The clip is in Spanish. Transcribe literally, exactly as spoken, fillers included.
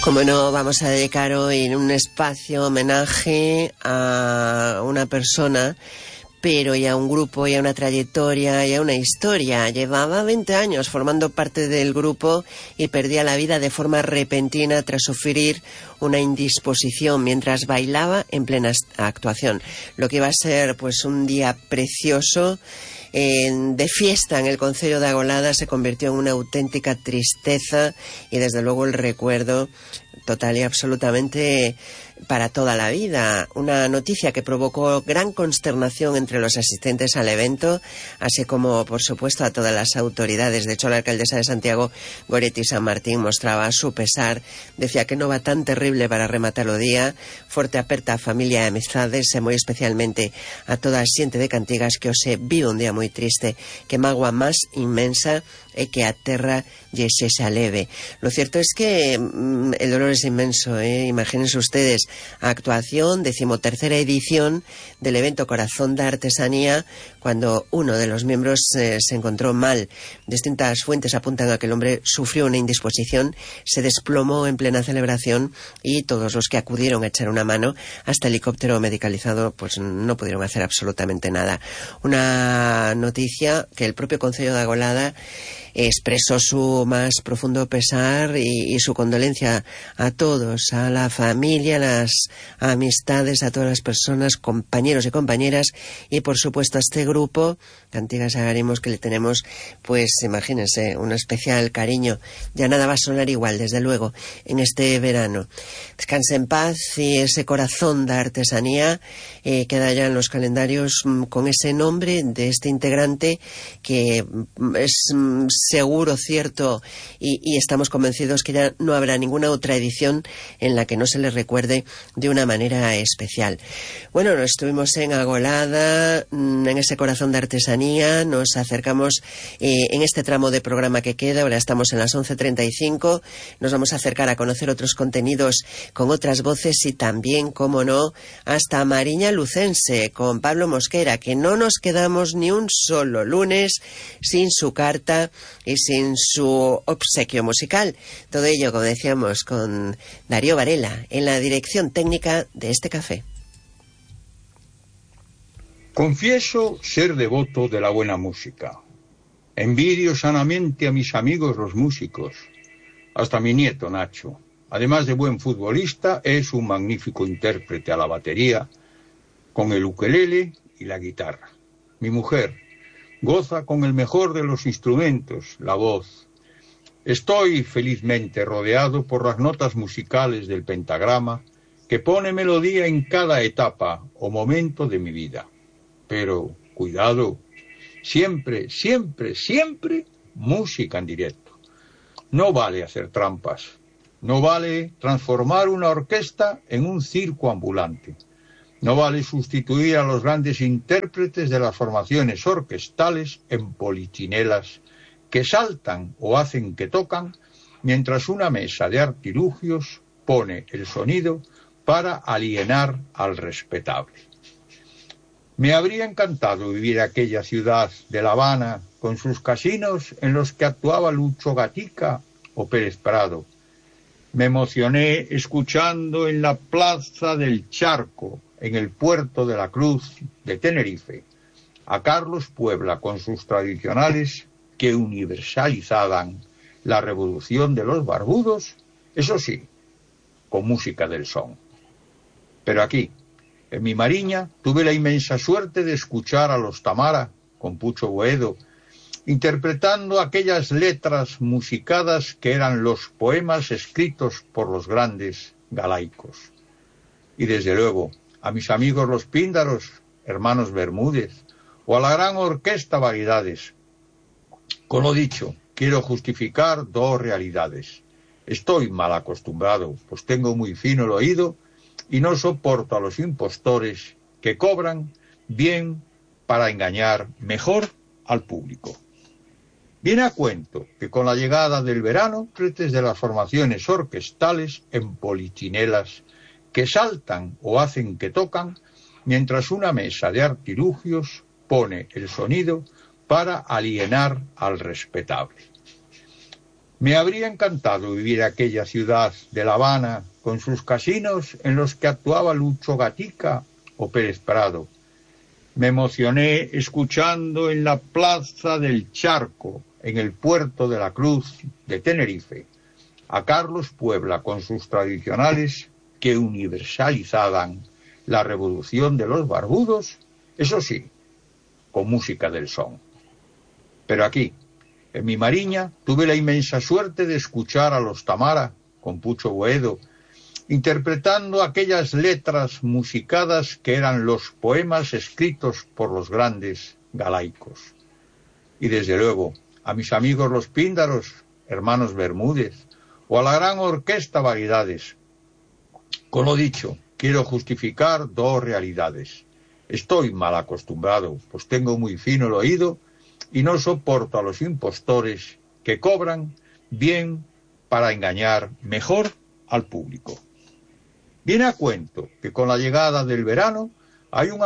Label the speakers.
Speaker 1: Como no, vamos a dedicar hoy un espacio homenaje a una persona, pero y a un grupo, y a una trayectoria, y a una historia. Llevaba veinte años formando parte del grupo y perdía la vida de forma repentina tras sufrir una indisposición mientras bailaba en plena actuación. Lo que iba a ser pues un día precioso eh, de fiesta en el concello de Agolada se convirtió en una auténtica tristeza y desde luego el recuerdo total y absolutamente para toda la vida. Una noticia que provocó gran consternación entre los asistentes al evento, así como, por supuesto, a todas las autoridades. De hecho, la alcaldesa de Santiago, Goretti San Martín, mostraba su pesar. Decía que no va tan terrible para rematar o día. Forte aperta a familia e amistades, e moi especialmente a toda a xente de Cantigas que hoxe vive un día moi triste, que magua máis inmensa e que a terra lle sexa leve. Lo cierto es que mmm, el dolor es inmenso, ¿eh? Imagínense ustedes, actuación, decimotercera edición del evento Corazón da Artesanía, cuando uno de los miembros eh, se encontró mal. Distintas fuentes apuntan a que el hombre sufrió una indisposición, se desplomó en plena celebración y todos los que acudieron a echar una mano, hasta helicóptero medicalizado, pues no pudieron hacer absolutamente nada. Una noticia que el propio concello de Agolada expresó su más profundo pesar y, y su condolencia a todos, a la familia, a las amistades, a todas las personas, compañeros y compañeras, y por supuesto a este grupo, Cantigas Agarimos, que le tenemos, pues imagínense, un especial cariño. Ya nada va a sonar igual, desde luego, en este verano. Descanse en paz, y ese Corazón da Artesanía eh, queda ya en los calendarios mm, con ese nombre de este integrante que mm, es mm, seguro, cierto, y, y estamos convencidos que ya no habrá ninguna otra edición en la que no se le recuerde de una manera especial. Bueno, nos estuvimos en Agolada, en ese Corazón de Artesanía, nos acercamos eh, en este tramo de programa que queda, ahora estamos en las once treinta y cinco, nos vamos a acercar a conocer otros contenidos con otras voces y también, como no, hasta Mariña Lucense con Pablo Mosquera, que no nos quedamos ni un solo lunes sin su carta y sin su obsequio musical. Todo ello, como decíamos, con Darío Varela en la dirección técnica de este café.
Speaker 2: Confieso ser devoto de la buena música. Envidio sanamente a mis amigos los músicos. Hasta mi nieto Nacho, además de buen futbolista, es un magnífico intérprete a la batería, con el ukelele y la guitarra. Mi mujer goza con el mejor de los instrumentos, la voz. Estoy felizmente rodeado por las notas musicales del pentagrama, que pone melodía en cada etapa o momento de mi vida. Pero, cuidado, siempre, siempre, siempre música en directo. No vale hacer trampas, no vale transformar una orquesta en un circo ambulante. No vale sustituir a los grandes intérpretes de las formaciones orquestales en polichinelas que saltan o hacen que tocan, mientras una mesa de artilugios pone el sonido para alienar al respetable. Me habría encantado vivir aquella ciudad de La Habana con sus casinos en los que actuaba Lucho Gatica o Pérez Prado. Me emocioné escuchando en la Plaza del Charco, en el puerto de la Cruz de Tenerife, a Carlos Puebla con sus tradicionales que universalizaban la revolución de los barbudos, eso sí, con música del son. Pero aquí, en mi Mariña, tuve la inmensa suerte de escuchar a los Tamara, con Pucho Boedo, interpretando aquellas letras musicadas que eran los poemas escritos por los grandes galaicos. Y desde luego, a mis amigos los Píndaros, hermanos Bermúdez, o a la gran orquesta Variedades. Con lo dicho, quiero justificar dos realidades. Estoy mal acostumbrado, pues tengo muy fino el oído y no soporto a los impostores que cobran bien para engañar mejor al público. Viene a cuento que con la llegada del verano, tretes de las formaciones orquestales en polichinelas que saltan o hacen que tocan, mientras una mesa de artilugios pone el sonido para alienar al respetable. Me habría encantado vivir aquella ciudad de La Habana con sus casinos en los que actuaba Lucho Gatica o Pérez Prado. Me emocioné escuchando en la Plaza del Charco, en el puerto de la Cruz de Tenerife, a Carlos Puebla con sus tradicionales que universalizaban la revolución de los barbudos, eso sí, con música del son. Pero aquí, en mi Mariña, tuve la inmensa suerte de escuchar a los Tamara, con Pucho Boedo, interpretando aquellas letras musicadas que eran los poemas escritos por los grandes galaicos. Y desde luego, a mis amigos los Píndaros, hermanos Bermúdez, o a la gran orquesta Variedades. Con lo dicho, quiero justificar dos realidades. Estoy mal acostumbrado, pues tengo muy fino el oído y no soporto a los impostores que cobran bien para engañar mejor al público. Viene a cuento que con la llegada del verano hay un